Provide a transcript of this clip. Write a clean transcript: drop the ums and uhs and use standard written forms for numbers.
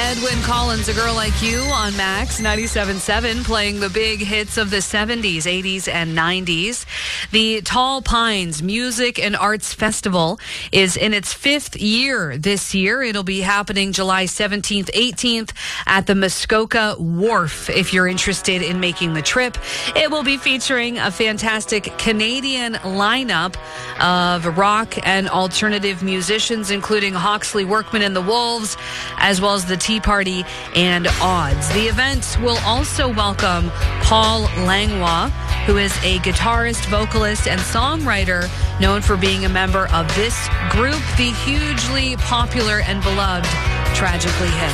Edwyn Collins, A Girl Like You on Max 97.7, playing the big hits of the 70s, 80s, and 90s. The Tall Pines Music and Arts Festival is in its 5th year this year. It'll be happening July 17th, 18th at the Muskoka Wharf. If you're interested in making the trip, it will be featuring a fantastic Canadian lineup of rock and alternative musicians, including Hawksley Workman and the Wolves, as well as the Tea Party and Odds. The event will also welcome Paul Langlois, who is a guitarist, vocalist, and songwriter known for being a member of this group, the hugely popular and beloved Tragically Hip.